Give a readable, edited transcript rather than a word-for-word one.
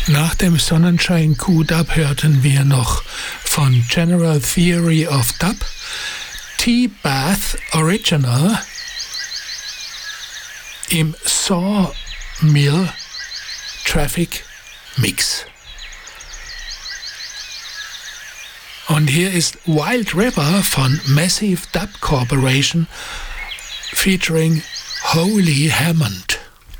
Nach dem Sonnenschein Q-Dub hörten wir noch von General Theory of Dub T-Bath Original im Sawmill Traffic Mix. Und hier ist Wild River von Massive Dub Corporation featuring Holy Hammond.